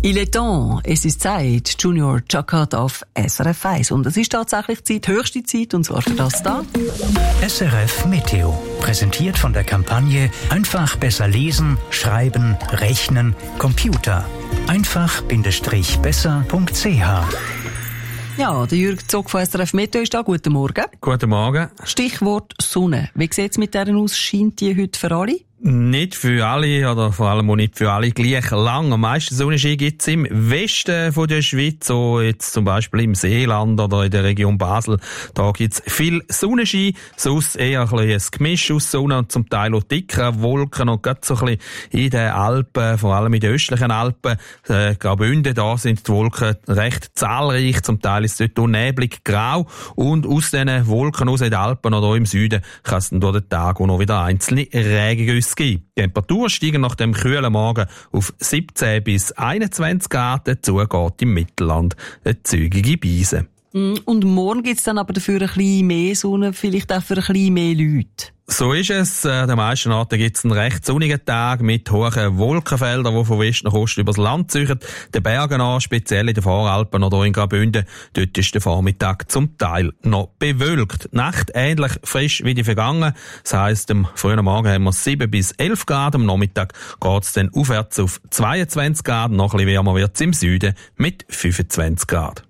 Il est temps, es ist Zeit, Junior Jackert auf SRF 1. Und es ist tatsächlich Zeit, höchste Zeit, und zwar für das da. SRF Meteo, präsentiert von der Kampagne Einfach besser lesen, schreiben, rechnen, Computer. Einfach-besser.ch. Ja, der Jürg Zog von SRF Meteo ist da. Guten Morgen. Guten Morgen. Stichwort Sonne. Wie sieht es mit deren aus? Scheint die heute für alle? Nicht für alle, oder vor allem auch nicht für alle gleich lang. Am meisten Sonnenschein gibt's im Westen von der Schweiz, so jetzt zum Beispiel im Seeland oder in der Region Basel. Da gibt's viel Sonnenschein, sonst eher ein Gemisch aus Sonne und zum Teil auch dickere Wolken und gerade so ein bisschen in den Alpen, vor allem in den östlichen Alpen, Graubünden, da sind die Wolken recht zahlreich, zum Teil ist es dort auch neblig grau und aus diesen Wolken aus den Alpen oder auch im Süden kann es dann durch den Tag auch noch wieder einzelne Regengüsse geben. Die Temperaturen steigen nach dem kühlen Morgen auf 17 bis 21 Grad. Dazu geht im Mittelland eine zügige Beise. Und morgen gibt es dann aber dafür ein bisschen mehr Sonne, vielleicht auch für ein bisschen mehr Leute. So ist es. An den meisten Orten gibt es einen recht sonnigen Tag mit hohen Wolkenfeldern, die von Westen nach Osten übers Land ziehen. Den Bergen an, speziell in den Voralpen oder in Graubünden, dort ist der Vormittag zum Teil noch bewölkt. Die Nacht ähnlich frisch wie die vergangene. Das heisst, am frühen Morgen haben wir 7 bis 11 Grad, am Nachmittag geht es dann aufwärts auf 22 Grad. Noch ein bisschen wärmer wird es im Süden mit 25 Grad.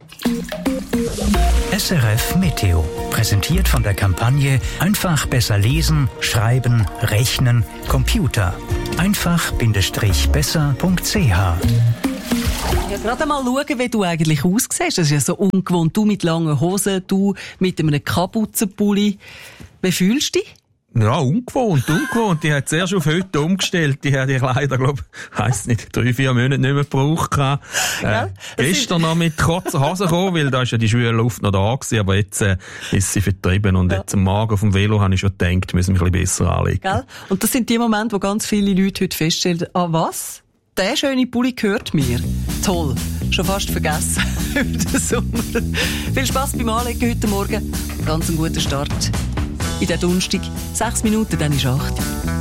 SRF Meteo, präsentiert von der Kampagne Einfach besser lesen, schreiben, rechnen, Computer. Einfach-besser.ch. Ja, gerade mal schauen, wie du eigentlich aussiehst. Das ist ja so ungewohnt. Du mit langen Hosen, du mit einem Kapuzenpulli. Wie fühlst du dich? Ja, ungewohnt. Die hat zuerst auf heute umgestellt. Die hat die Kleider, heisst nicht, 3-4 Monate nicht mehr gebraucht. Gestern noch mit kurzen Hosen gekommen, weil da ist ja die schwüle Luft noch da gewesen, aber jetzt ist sie vertrieben. Und jetzt am Morgen auf dem Velo habe ich schon gedacht, müssen wir ein bisschen besser anlegen. Gell? Und das sind die Momente, wo ganz viele Leute heute feststellen, was? Der schöne Pulli gehört mir. Toll. Schon fast vergessen über den Sommer. Viel Spass beim Anlegen heute Morgen. Ganz einen guten Start. In der Donnerstag, 6 Minuten, dann ist 8.